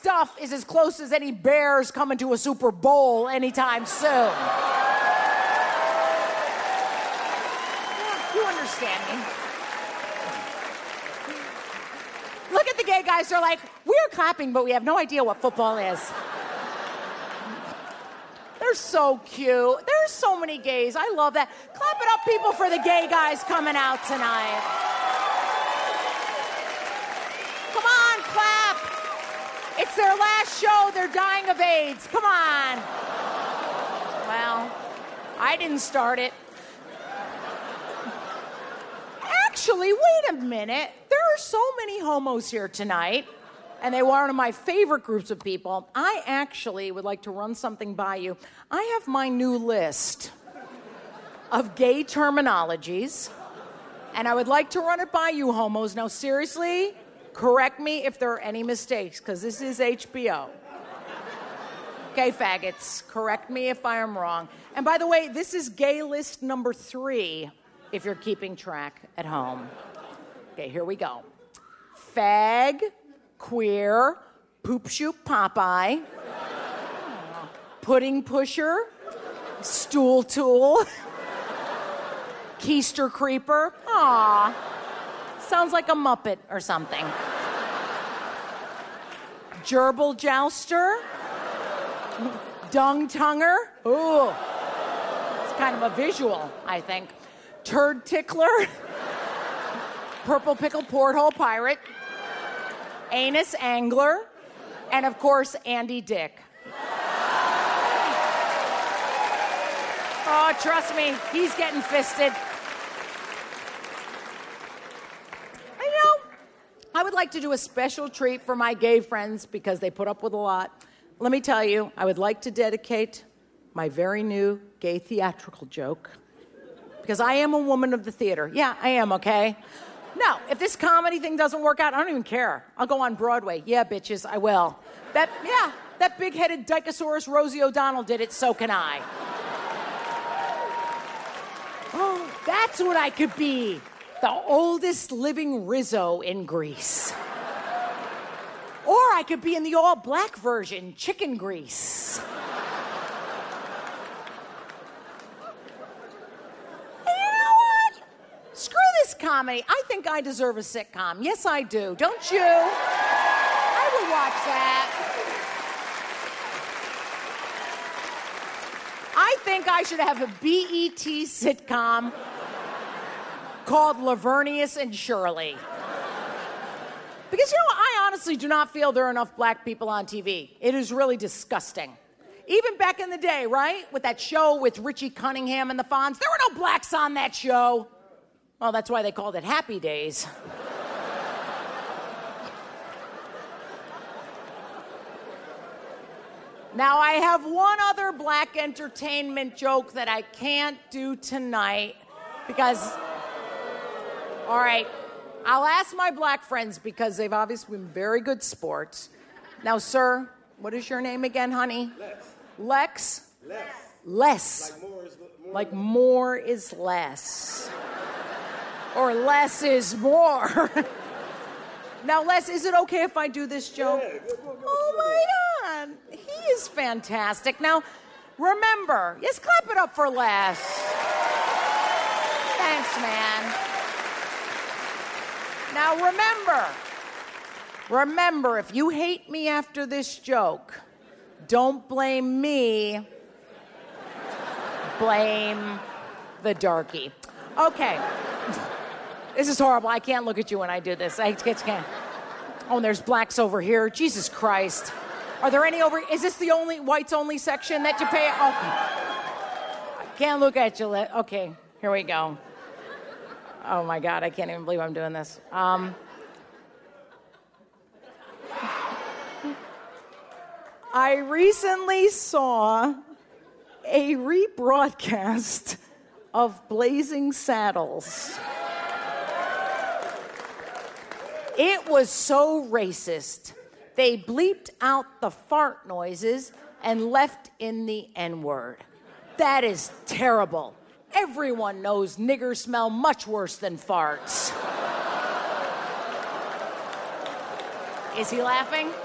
stuff is as close as any Bears coming to a Super Bowl anytime soon. Yeah, you understand me. Look at the gay guys. They're like, we're clapping, but we have no idea what football is. They're so cute. There's so many gays. I love that. Clap it up, people, for the gay guys coming out tonight. Come on, clap. It's their last show. They're dying of AIDS. Come on. Well, I didn't start it. Actually, wait a minute. There are so many homos here tonight, and they were one of my favorite groups of people. I actually would like to run something by you. I have my new list of gay terminologies, and I would like to run it by you, homos. Now, seriously, correct me if there are any mistakes, because this is HBO. Okay, faggots, correct me if I am wrong. And by the way, this is gay list number 3, if you're keeping track at home. Okay, here we go. Fag, queer, poop shoot Popeye, pudding pusher, stool tool, keister creeper. Aw, sounds like a Muppet or something. Gerbil jouster, dung tonger. Ooh, it's kind of a visual, I think. Turd tickler, purple pickle porthole pirate, anus angler, and of course, Andy Dick. Oh, trust me, he's getting fisted. I would like to do a special treat for my gay friends because they put up with a lot. Let me tell you, I would like to dedicate my very new gay theatrical joke because I am a woman of the theater. Yeah, I am, okay? No, if this comedy thing doesn't work out, I don't even care. I'll go on Broadway. Yeah, bitches, I will. That big-headed Dicosaurus Rosie O'Donnell did it, so can I. Oh, that's what I could be. The oldest living Rizzo in Grease. Or I could be in the all-black version, Chicken Grease. Comedy. I think I deserve a sitcom. Yes, I do. Don't you? I would watch that. I think I should have a BET sitcom called Lavernius and Shirley. Because, I honestly do not feel there are enough black people on TV. It is really disgusting. Even back in the day, right? With that show with Richie Cunningham and the Fonz, there were no blacks on that show. Well, that's why they called it Happy Days. Now, I have one other black entertainment joke that I can't do tonight because, all right, I'll ask my black friends because they've obviously been very good sports. Now, sir, what is your name again, honey? Lex. Less. Like more is less. Or less is more. Now, Les, is it okay if I do this joke? Yeah, oh, my God. He is fantastic. Now, remember, yes, clap it up for Les. Thanks, man. Now, remember, if you hate me after this joke, don't blame me. Blame the darky. Okay. This is horrible. I can't look at you when I do this. I can't. Oh, and there's blacks over here. Jesus Christ. Are there any over... Is this the only whites only section that you pay? Oh. I can't look at you. Okay, here we go. Oh, my God. I can't even believe I'm doing this. I recently saw a rebroadcast of Blazing Saddles. It was so racist. They bleeped out the fart noises and left in the N-word. That is terrible. Everyone knows niggers smell much worse than farts. Is he laughing?